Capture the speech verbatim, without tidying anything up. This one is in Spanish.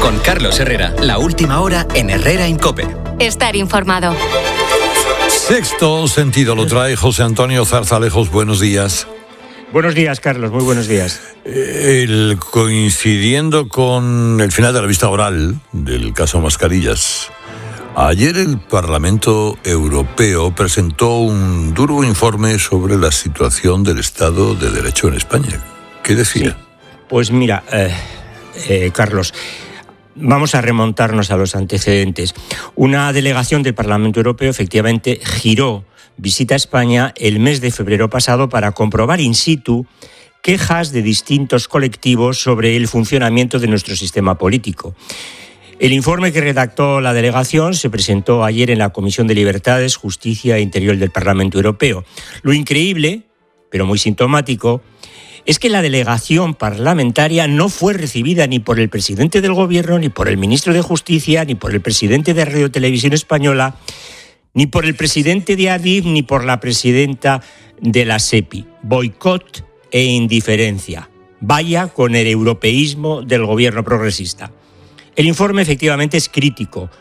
Con Carlos Herrera, la última hora en Herrera en COPE. Estar informado. Sexto sentido lo trae José Antonio Zarzalejos. Buenos días. Buenos días, Carlos. Muy buenos días. El, coincidiendo con el final de la vista oral del caso Mascarillas, ayer el Parlamento Europeo presentó un duro informe sobre la situación del Estado de Derecho en España. ¿Qué decía? Sí. Pues mira, eh, eh, Carlos, vamos a remontarnos a los antecedentes. Una delegación del Parlamento Europeo efectivamente giró visita a España el mes de febrero pasado para comprobar in situ quejas de distintos colectivos sobre el funcionamiento de nuestro sistema político. El informe que redactó la delegación se presentó ayer en la Comisión de Libertades, Justicia e Interior del Parlamento Europeo. Lo increíble, pero muy sintomático, es que la delegación parlamentaria no fue recibida ni por el presidente del Gobierno, ni por el ministro de Justicia, ni por el presidente de Radio Televisión Española, ni por el presidente de Adif, ni por la presidenta de la SEPI. Boicot e indiferencia. Vaya con el europeísmo del gobierno progresista. El informe efectivamente es crítico